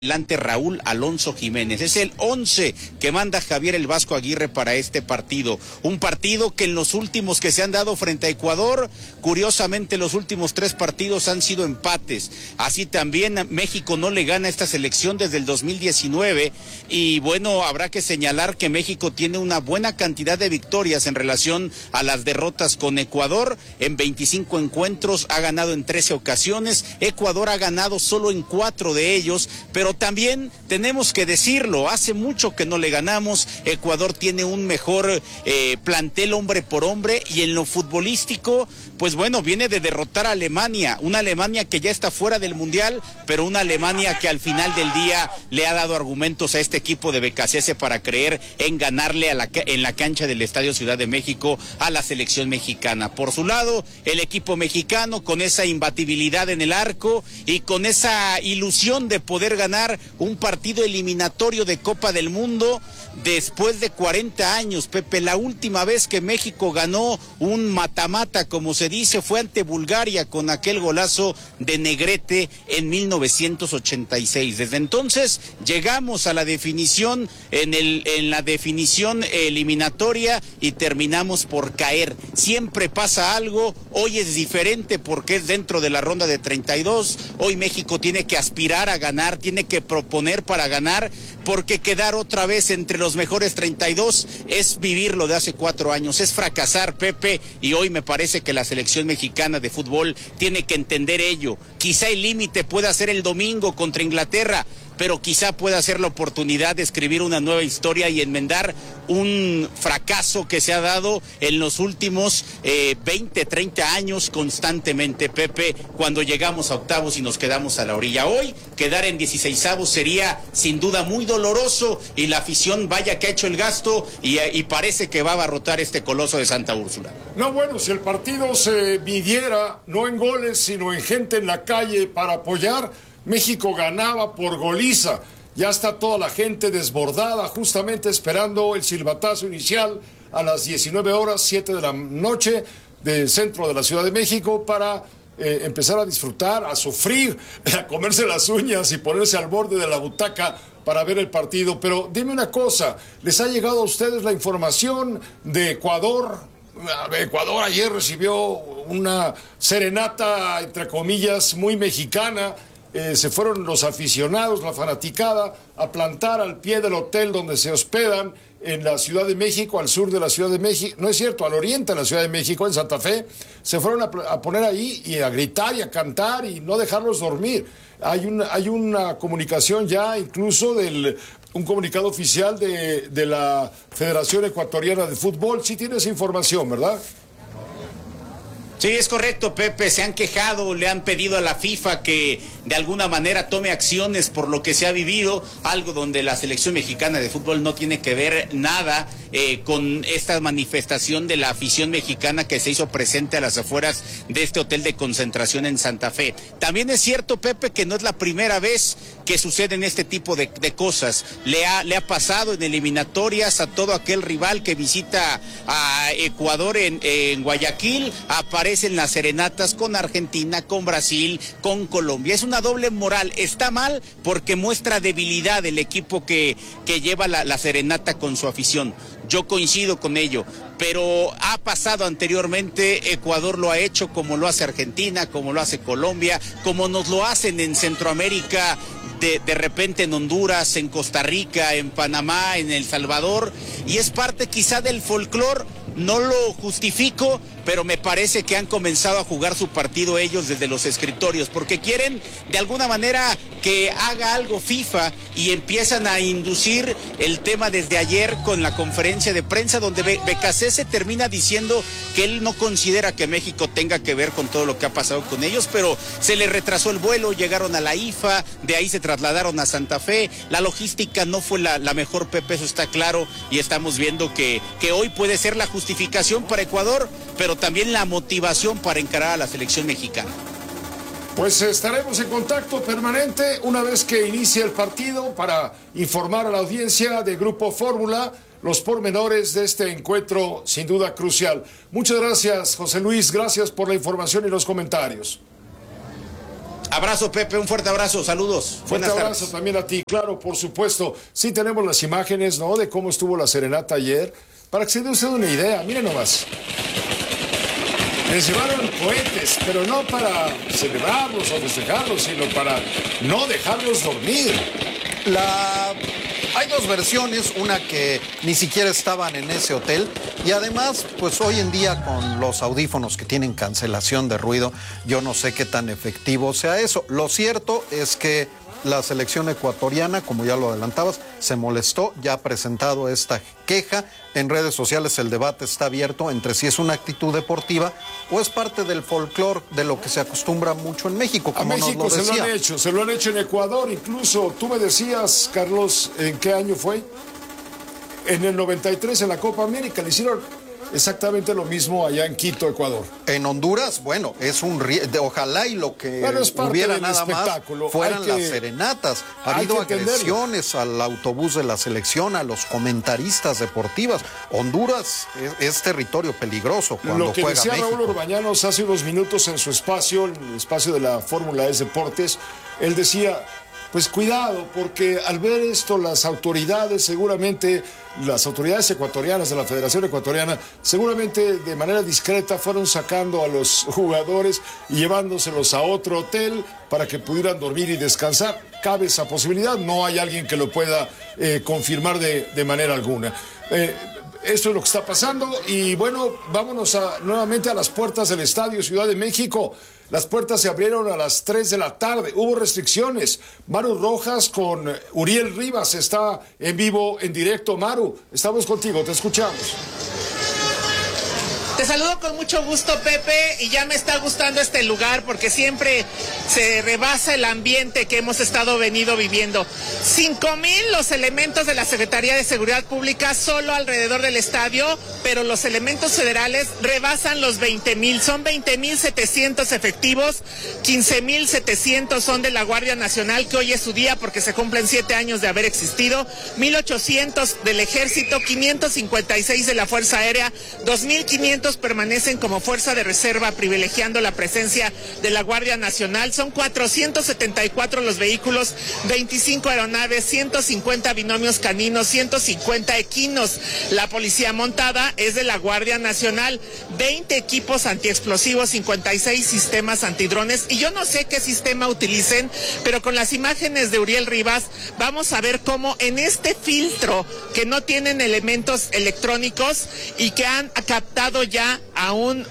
Delante Raúl Alonso Jiménez. Es el 11 que manda Javier el Vasco Aguirre para este partido. Un partido que en los últimos que se han dado frente a Ecuador, curiosamente los últimos 3 partidos han sido empates. Así también México no le gana a esta selección desde el 2019 y bueno, habrá que señalar que México tiene una buena cantidad de victorias en relación a las derrotas con Ecuador. En 25 encuentros ha ganado en 13 ocasiones. Ecuador ha ganado solo en 4 de ellos, pero también tenemos que decirlo, hace mucho que no le ganamos. Ecuador tiene un mejor plantel hombre por hombre y en lo futbolístico, pues bueno, viene de derrotar a Alemania, una Alemania que ya está fuera del Mundial, pero una Alemania que al final del día le ha dado argumentos a este equipo de Becasese para creer en ganarle en la cancha del Estadio Ciudad de México a la selección mexicana. Por su lado, el equipo mexicano con esa imbatibilidad en el arco y con esa ilusión de poder ganar un partido eliminatorio de Copa del Mundo después de 40 años, Pepe. La última vez que México ganó un mata-mata, como se dice, fue ante Bulgaria con aquel golazo de Negrete en 1986. Desde entonces llegamos a la definición en la definición eliminatoria y terminamos por caer. Siempre pasa algo, hoy es diferente porque es dentro de la ronda de 32. Hoy México tiene que aspirar a ganar, tiene que proponer para ganar, porque quedar otra vez entre los mejores 32 es vivir lo de hace 4 años, es fracasar, Pepe, y hoy me parece que la selección mexicana de fútbol tiene que entender ello. Quizá el límite pueda ser el domingo contra Inglaterra, pero quizá pueda ser la oportunidad de escribir una nueva historia y enmendar un fracaso que se ha dado en los últimos 20, 30 años constantemente, Pepe, cuando llegamos a octavos y nos quedamos a la orilla. Hoy, quedar en 16avos sería sin duda muy doloroso y la afición vaya que ha hecho el gasto y parece que va a abarrotar este coloso de Santa Úrsula. No, bueno, si el partido se midiera no en goles, sino en gente en la calle para apoyar, México ganaba por goliza. Ya está toda la gente desbordada, justamente esperando el silbatazo inicial a las 19 horas, 7 de la noche, del centro de la Ciudad de México, para empezar a disfrutar, a sufrir, a comerse las uñas y ponerse al borde de la butaca para ver el partido. Pero dime una cosa, ¿les ha llegado a ustedes la información de Ecuador? Ecuador ayer recibió una serenata, entre comillas, muy mexicana. Se fueron los aficionados, la fanaticada, a plantar al pie del hotel donde se hospedan en la Ciudad de México, al sur de la Ciudad de México, no es cierto, al oriente de la Ciudad de México, en Santa Fe. Se fueron a poner ahí y a gritar y a cantar y no dejarlos dormir. Hay una comunicación ya, incluso un comunicado oficial de la Federación Ecuatoriana de Fútbol. Sí tienes información, ¿verdad? Sí, es correcto, Pepe, se han quejado, le han pedido a la FIFA que de alguna manera tome acciones por lo que se ha vivido, algo donde la selección mexicana de fútbol no tiene que ver nada con esta manifestación de la afición mexicana que se hizo presente a las afueras de este hotel de concentración en Santa Fe. También es cierto, Pepe, que no es la primera vez que suceden este tipo de cosas. Le ha pasado en eliminatorias a todo aquel rival que visita a Ecuador en Guayaquil, aparecen las serenatas con Argentina, con Brasil, con Colombia. Es una doble moral. Está mal porque muestra debilidad el equipo que lleva la serenata con su afición. Yo coincido con ello, pero ha pasado anteriormente. Ecuador lo ha hecho como lo hace Argentina, como lo hace Colombia, como nos lo hacen en Centroamérica, de repente en Honduras, en Costa Rica, en Panamá, en El Salvador, y es parte quizá del folclore. No lo justifico, pero me parece que han comenzado a jugar su partido ellos desde los escritorios, porque quieren de alguna manera que haga algo FIFA y empiezan a inducir el tema desde ayer con la conferencia de prensa donde Becasese termina diciendo que él no considera que México tenga que ver con todo lo que ha pasado con ellos, pero se le retrasó el vuelo, llegaron a la IFA, de ahí se trasladaron a Santa Fe. La logística no fue la mejor, Pepe, eso está claro, y estamos viendo que hoy puede ser la justificación para Ecuador, pero también la motivación para encarar a la selección mexicana. Pues estaremos en contacto permanente una vez que inicie el partido para informar a la audiencia de Grupo Fórmula los pormenores de este encuentro sin duda crucial. Muchas gracias, José Luis, gracias por la información y los comentarios. Abrazo, Pepe, un fuerte abrazo, saludos. Fuerte abrazo también a ti, claro, por supuesto. Sí tenemos las imágenes, ¿no?, de cómo estuvo la serenata ayer, para que se dé usted una idea. Miren nomás. Les llevaron cohetes, pero no para celebrarlos o festejarlos, sino para no dejarlos dormir. Hay dos versiones, una que ni siquiera estaban en ese hotel y además, pues hoy en día con los audífonos que tienen cancelación de ruido, yo no sé qué tan efectivo sea eso. Lo cierto es que la selección ecuatoriana, como ya lo adelantabas, se molestó, ya ha presentado esta queja. En redes sociales el debate está abierto entre si es una actitud deportiva o es parte del folclore de lo que se acostumbra mucho en México, como a México nos lo decía. se lo han hecho en Ecuador, incluso tú me decías, Carlos, ¿en qué año fue? En el 93, en la Copa América, le hicieron exactamente lo mismo allá en Quito, Ecuador. En Honduras, bueno, es ojalá y lo que hubiera nada más fueran las serenatas. Ha habido agresiones al autobús de la selección, a los comentaristas deportivas. Honduras es territorio peligroso cuando lo que juega decía México. Raúl Orbañanos hace unos minutos en su espacio, el espacio de la Fórmula E Deportes, él decía, pues cuidado, porque al ver esto las autoridades seguramente, las autoridades ecuatorianas de la Federación Ecuatoriana, seguramente de manera discreta fueron sacando a los jugadores y llevándoselos a otro hotel para que pudieran dormir y descansar. Cabe esa posibilidad, no hay alguien que lo pueda confirmar de manera alguna. Esto es lo que está pasando y bueno, vámonos nuevamente a las puertas del Estadio Ciudad de México. Las puertas se abrieron a las 3 de la tarde, hubo restricciones. Maru Rojas con Uriel Rivas está en vivo, en directo. Maru, estamos contigo, te escuchamos. Te saludo con mucho gusto, Pepe, y ya me está gustando este lugar porque siempre se rebasa el ambiente que hemos venido viviendo. 5,000 los elementos de la Secretaría de Seguridad Pública solo alrededor del estadio, pero los elementos federales rebasan los 20,000. Son 20,700 efectivos, 15,700 son de la Guardia Nacional, que hoy es su día porque se cumplen 7 años de haber existido, 1,800 del Ejército, 556 de la Fuerza Aérea, 2,500 permanecen como fuerza de reserva, privilegiando la presencia de la Guardia Nacional. Son 474 los vehículos, 25 aeronaves, 150 binomios caninos, 150 equinos. La policía montada es de la Guardia Nacional, 20 equipos antiexplosivos, 56 sistemas antidrones, y yo no sé qué sistema utilicen, pero con las imágenes de Uriel Rivas vamos a ver cómo en este filtro que no tienen elementos electrónicos y que han captado ya a un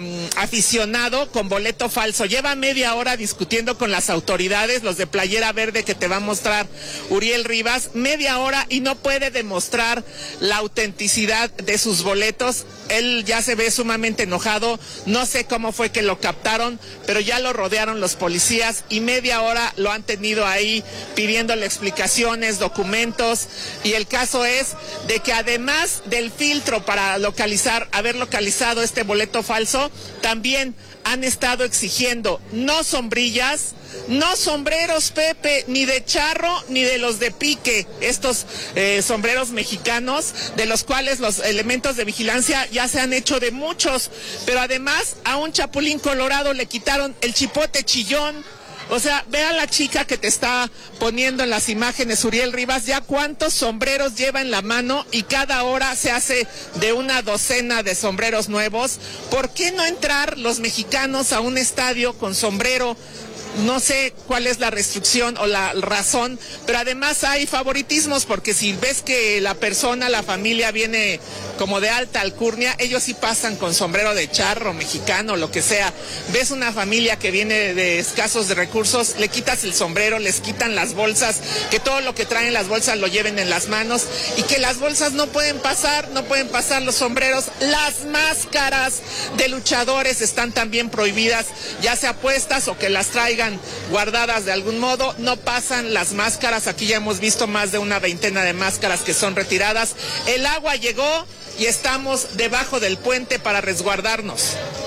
aficionado con boleto falso. Lleva media hora discutiendo con las autoridades, los de playera verde que te va a mostrar Uriel Rivas, media hora, y no puede demostrar la autenticidad de sus boletos. Él ya se ve sumamente enojado, no sé cómo fue que lo captaron, pero ya lo rodearon los policías y media hora lo han tenido ahí pidiéndole explicaciones, documentos, y el caso es de que además del filtro para haber localizado este boleto falso, también han estado exigiendo no sombrillas, no sombreros, Pepe, ni de charro ni de los de pique, estos sombreros mexicanos, de los cuales los elementos de vigilancia ya se han hecho de muchos, pero además a un chapulín colorado le quitaron el chipote chillón. O sea, ve a la chica que te está poniendo en las imágenes, Uriel Rivas, ya cuántos sombreros lleva en la mano y cada hora se hace de una docena de sombreros nuevos. ¿Por qué no entrar los mexicanos a un estadio con sombrero? No sé cuál es la restricción o la razón, pero además hay favoritismos, porque si ves que la persona, la familia viene como de alta alcurnia, ellos sí pasan con sombrero de charro, mexicano, lo que sea. Ves una familia que viene de escasos de recursos, le quitas el sombrero, les quitan las bolsas, que todo lo que traen las bolsas lo lleven en las manos, y que las bolsas no pueden pasar los sombreros. Las máscaras de luchadores están también prohibidas, ya sea puestas o que las traigan guardadas de algún modo. No pasan las máscaras, aquí ya hemos visto más de una veintena de máscaras que son retiradas. El agua llegó y estamos debajo del puente para resguardarnos.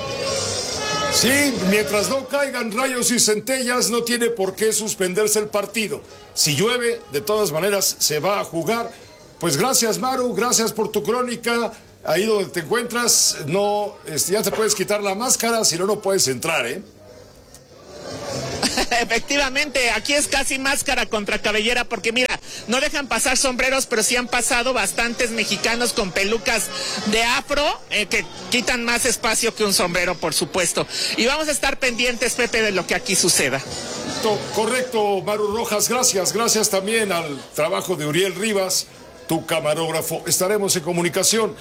Sí, mientras no caigan rayos y centellas, no tiene por qué suspenderse el partido. Si llueve, de todas maneras se va a jugar. Pues gracias, Maru, gracias por tu crónica. Ahí donde te encuentras, no, ya te puedes quitar la máscara, si no, no puedes entrar, ¿eh? Efectivamente, aquí es casi máscara contra cabellera, porque mira, no dejan pasar sombreros, pero sí han pasado bastantes mexicanos con pelucas de afro, que quitan más espacio que un sombrero, por supuesto. Y vamos a estar pendientes, Pepe, de lo que aquí suceda. Correcto, Maru Rojas, gracias también al trabajo de Uriel Rivas, tu camarógrafo. Estaremos en comunicación.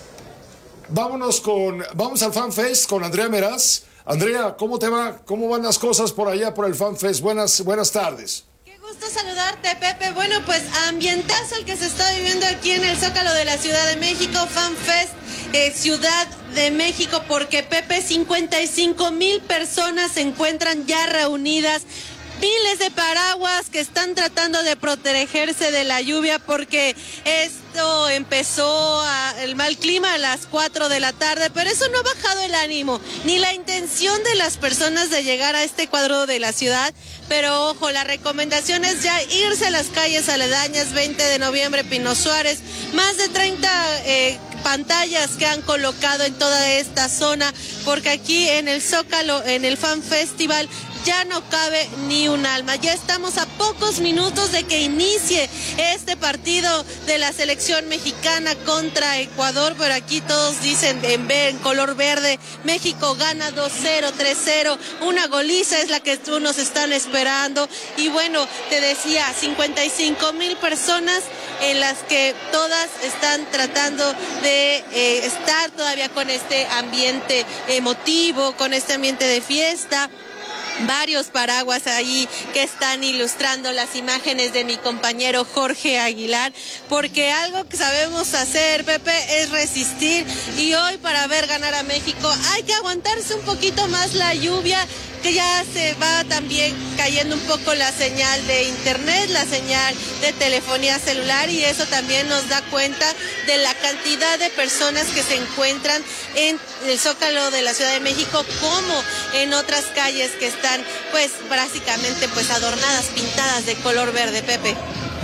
Vamos al FanFest con Andrea Meraz. Andrea, ¿cómo te va? ¿Cómo van las cosas por allá por el FanFest? Buenas tardes. Qué gusto saludarte, Pepe. Bueno, pues ambientazo el que se está viviendo aquí en el Zócalo de la Ciudad de México, FanFest Ciudad de México, porque, Pepe, 55,000 personas se encuentran ya reunidas. Miles de paraguas que están tratando de protegerse de la lluvia, porque esto empezó el mal clima a las 4 de la tarde, pero eso no ha bajado el ánimo, ni la intención de las personas de llegar a este cuadro de la ciudad. Pero ojo, la recomendación es ya irse a las calles aledañas, 20 de noviembre, Pino Suárez, más de 30 pantallas que han colocado en toda esta zona, porque aquí en el Zócalo, en el Fan Festival, ya no cabe ni un alma. Ya estamos a pocos minutos de que inicie este partido de la selección mexicana contra Ecuador, pero aquí todos dicen en color verde: México gana 2-0, 3-0, una goliza es la que nos están esperando. Y bueno, te decía, 55,000 personas en las que todas están tratando de estar todavía con este ambiente emotivo, con este ambiente de fiesta. Varios paraguas ahí que están ilustrando las imágenes de mi compañero Jorge Aguilar, porque algo que sabemos hacer, Pepe, es resistir, y hoy para ver ganar a México hay que aguantarse un poquito más la lluvia, que ya se va también cayendo un poco la señal de internet, la señal de telefonía celular, y eso también nos da cuenta de la cantidad de personas que se encuentran en el Zócalo de la Ciudad de México, como en otras calles que están pues básicamente pues adornadas, pintadas de color verde, Pepe.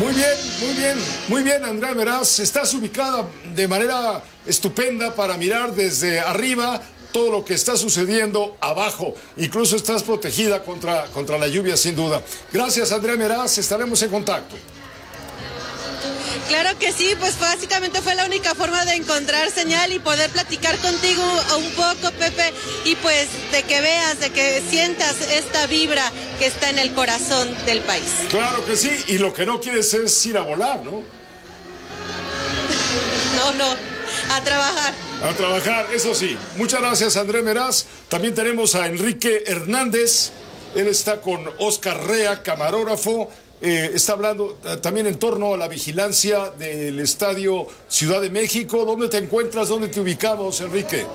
Muy bien, Andrea Meraz. Estás ubicada de manera estupenda para mirar desde arriba todo lo que está sucediendo abajo. Incluso estás protegida contra la lluvia, sin duda. Gracias, Andrea Meraz. Estaremos en contacto. Claro que sí, pues básicamente fue la única forma de encontrar señal y poder platicar contigo un poco, Pepe, y pues de que veas, de que sientas esta vibra que está en el corazón del país. Claro que sí, y lo que no quieres es ir a volar, ¿no? No, a trabajar. A trabajar, eso sí. Muchas gracias, André Meraz. También tenemos a Enrique Hernández. Él está con Oscar Rea, camarógrafo. Está hablando también en torno a la vigilancia del Estadio Ciudad de México. ¿Dónde te encuentras? ¿Dónde te ubicamos, Enrique?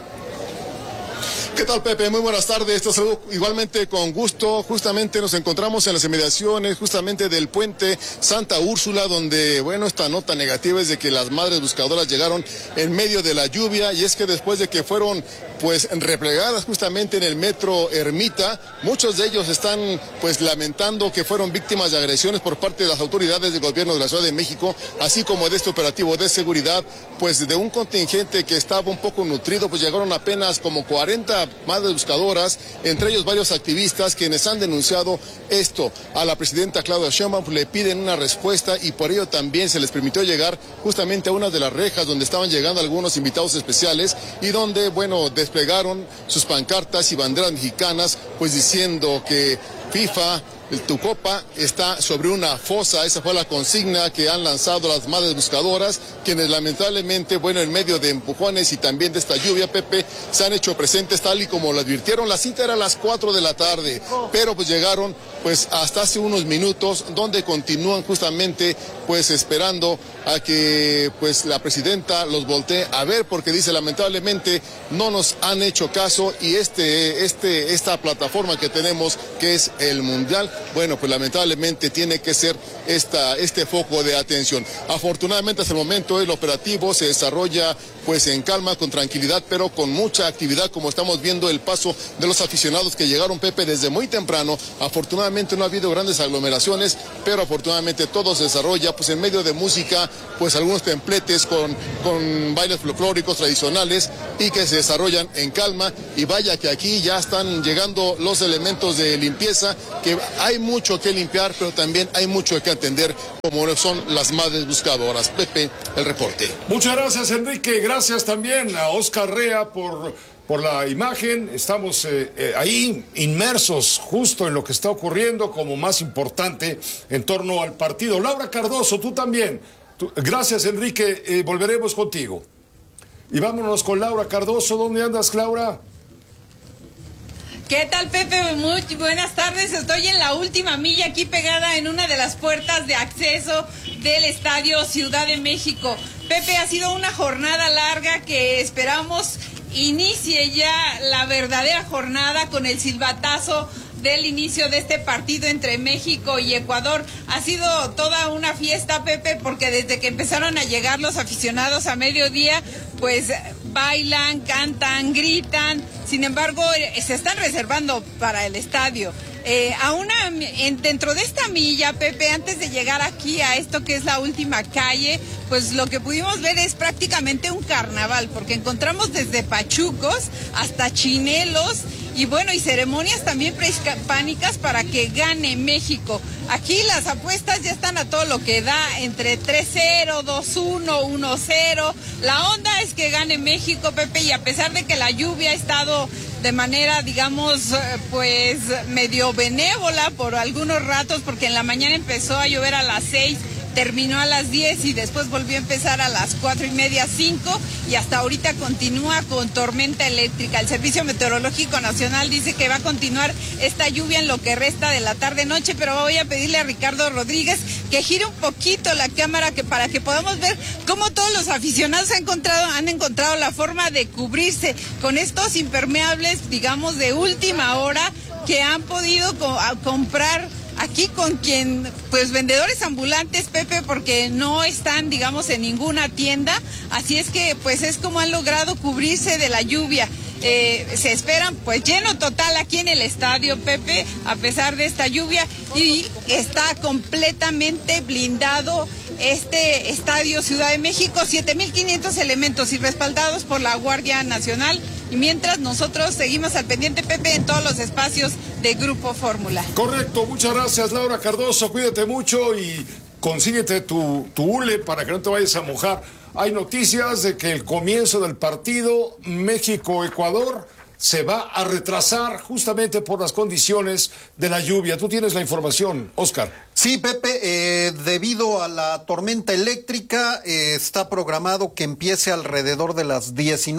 ¿Qué tal, Pepe? Muy buenas tardes. Te saludo igualmente con gusto. Justamente nos encontramos en las inmediaciones justamente del puente Santa Úrsula, donde, bueno, esta nota negativa es de que las madres buscadoras llegaron en medio de la lluvia, y es que después de que fueron pues replegadas justamente en el metro Ermita, muchos de ellos están pues lamentando que fueron víctimas de agresiones por parte de las autoridades del gobierno de la Ciudad de México, así como de este operativo de seguridad, pues de un contingente que estaba un poco nutrido. Pues llegaron apenas como 40 madres buscadoras, entre ellos varios activistas quienes han denunciado esto a la presidenta Claudia Sheinbaum. Le piden una respuesta, y por ello también se les permitió llegar justamente a una de las rejas donde estaban llegando algunos invitados especiales, y donde, bueno, desplegaron sus pancartas y banderas mexicanas, pues diciendo que FIFA, tu copa está sobre una fosa. Esa fue la consigna que han lanzado las madres buscadoras, quienes lamentablemente, bueno, en medio de empujones y también de esta lluvia, Pepe, se han hecho presentes tal y como lo advirtieron. La cita era a las 4 de la tarde, pero pues llegaron pues hasta hace unos minutos, donde continúan justamente pues esperando a que pues la presidenta los voltee a ver, porque dice lamentablemente no nos han hecho caso, y esta plataforma que tenemos, que es el Mundial, bueno, pues lamentablemente tiene que ser este foco de atención. Afortunadamente hasta el momento el operativo se desarrolla pues en calma, con tranquilidad, pero con mucha actividad, como estamos viendo el paso de los aficionados que llegaron, Pepe, desde muy temprano. Afortunadamente no ha habido grandes aglomeraciones, pero afortunadamente todo se desarrolla pues en medio de música, pues algunos templetes con bailes folclóricos tradicionales y que se desarrollan en calma. Y vaya que aquí ya están llegando los elementos de limpieza, que hay mucho que limpiar, pero también hay mucho que atender, como son las madres buscadoras. Pepe, el reporte. Muchas gracias, Enrique. Gracias también a Oscar Rea por la imagen. Estamos ahí inmersos justo en lo que está ocurriendo como más importante en torno al partido. Laura Cardoso, tú también. Gracias, Enrique. Volveremos contigo. Y vámonos con Laura Cardoso. ¿Dónde andas, Laura? ¿Qué tal, Pepe? Muy buenas tardes. Estoy en la última milla, aquí pegada en una de las puertas de acceso del Estadio Ciudad de México. Pepe, ha sido una jornada larga que esperamos inicie ya la verdadera jornada con el silbatazo del inicio de este partido entre México y Ecuador. Ha sido toda una fiesta, Pepe, porque desde que empezaron a llegar los aficionados a mediodía, pues bailan, cantan, gritan. Sin embargo, se están reservando para el estadio. Dentro de esta milla, Pepe, antes de llegar aquí a esto que es la última calle, pues lo que pudimos ver es prácticamente un carnaval, porque encontramos desde pachucos hasta chinelos y bueno, y ceremonias también prehispánicas para que gane México. Aquí las apuestas ya están a todo lo que da, entre 3-0, 2-1, 1-0. La onda es que gane México, Pepe, y a pesar de que la lluvia ha estado de manera, digamos, pues medio benévola por algunos ratos, porque en la mañana empezó a llover a las 6, terminó a las 10 y después volvió a empezar a las 4:30, 5, y hasta ahorita continúa con tormenta eléctrica. El Servicio Meteorológico Nacional dice que va a continuar esta lluvia en lo que resta de la tarde-noche, pero voy a pedirle a Ricardo Rodríguez que gire un poquito la cámara para que podamos ver cómo todos los aficionados han encontrado la forma de cubrirse con estos impermeables, digamos, de última hora que han podido comprar aquí con pues vendedores ambulantes, Pepe, porque no están, digamos, en ninguna tienda, así es que pues es como han logrado cubrirse de la lluvia. Se esperan pues lleno total aquí en el estadio, Pepe, a pesar de esta lluvia, y está completamente blindado este Estadio Ciudad de México, 7,500 elementos y respaldados por la Guardia Nacional. Y mientras nosotros seguimos al pendiente, Pepe, en todos los espacios de Grupo Fórmula. Correcto, muchas gracias, Laura Cardoso. Cuídate mucho y consíguete tu hule para que no te vayas a mojar. Hay noticias de que el comienzo del partido México-Ecuador se va a retrasar justamente por las condiciones de la lluvia. Tú tienes la información, Oscar. Sí, Pepe, debido a la tormenta eléctrica está programado que empiece alrededor de las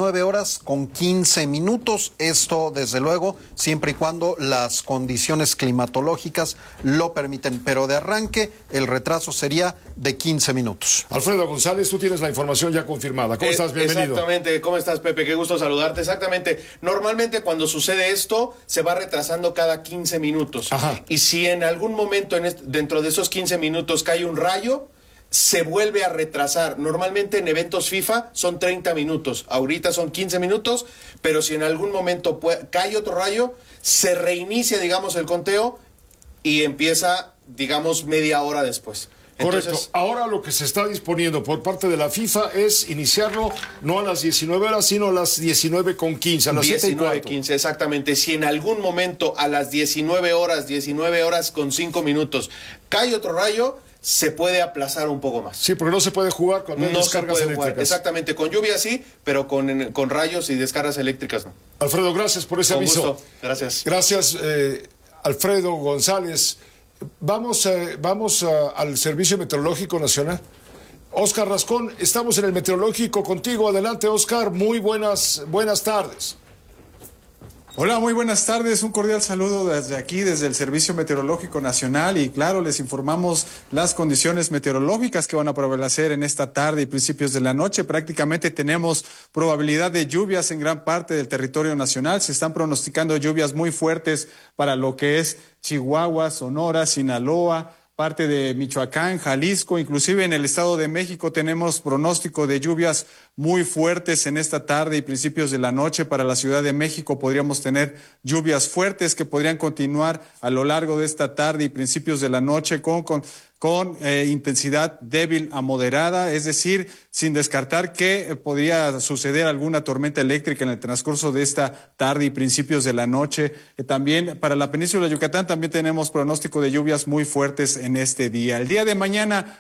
19:15. Esto, desde luego, siempre y cuando las condiciones climatológicas lo permiten. Pero de arranque, el retraso sería de 15 minutos. Alfredo González, tú tienes la información ya confirmada. ¿Cómo estás? Bienvenido. Exactamente. ¿Cómo estás, Pepe? Qué gusto saludarte. Exactamente. Normalmente cuando sucede esto, se va retrasando cada 15 minutos. Ajá. Y si en algún momento dentro de esos 15 minutos cae un rayo, se vuelve a retrasar. Normalmente en eventos FIFA son 30 minutos. Ahorita son 15 minutos, pero si en algún momento cae otro rayo, se reinicia, digamos, el conteo y empieza, digamos, media hora después. Correcto. Entonces, ahora lo que se está disponiendo por parte de la FIFA es iniciarlo no a las 19 horas, sino a las 19:15, a las 7:15. 19:15, exactamente. Si en algún momento a las 19 horas con 5 minutos, cae otro rayo, se puede aplazar un poco más. Sí, porque no se puede jugar con descargas se puede eléctricas. jugar. Exactamente, con lluvia sí, pero con rayos y descargas eléctricas no. Alfredo, gracias por ese aviso. Gusto. Gracias. Gracias, Alfredo González. Vamos al Servicio Meteorológico Nacional. Oscar Rascón, estamos en el meteorológico contigo. Adelante, Oscar. Muy buenas tardes. Hola, muy buenas tardes. Un cordial saludo desde aquí, desde el Servicio Meteorológico Nacional. Y claro, les informamos las condiciones meteorológicas que van a prevalecer en esta tarde y principios de la noche. Prácticamente tenemos probabilidad de lluvias en gran parte del territorio nacional. Se están pronosticando lluvias muy fuertes para lo que es Chihuahua, Sonora, Sinaloa, parte de Michoacán, Jalisco, inclusive en el Estado de México tenemos pronóstico de lluvias muy fuertes en esta tarde y principios de la noche. Para la Ciudad de México podríamos tener lluvias fuertes que podrían continuar a lo largo de esta tarde y principios de la noche con intensidad débil a moderada, es decir, sin descartar que podría suceder alguna tormenta eléctrica en el transcurso de esta tarde y principios de la noche. También para la península de Yucatán también tenemos pronóstico de lluvias muy fuertes en este día. El día de mañana